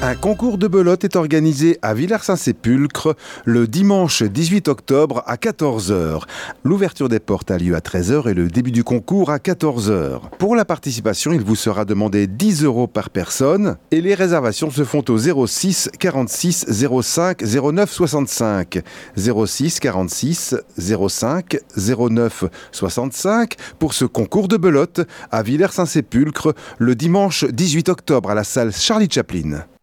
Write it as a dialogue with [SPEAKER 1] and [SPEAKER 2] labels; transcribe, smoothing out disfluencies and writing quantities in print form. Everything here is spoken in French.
[SPEAKER 1] Un concours de belote est organisé à Villers-Saint-Sépulcre le dimanche 18 octobre à 14 h. L'ouverture des portes a lieu à 13 h et le début du concours à 14 h. Pour la participation, il vous sera demandé 10 € par personne et les réservations se font au 06 46 05 09 65. 06 46 05 09 65 pour ce concours de belote à Villers-Saint-Sépulcre le dimanche 18 octobre à la salle Charlie Chaplin.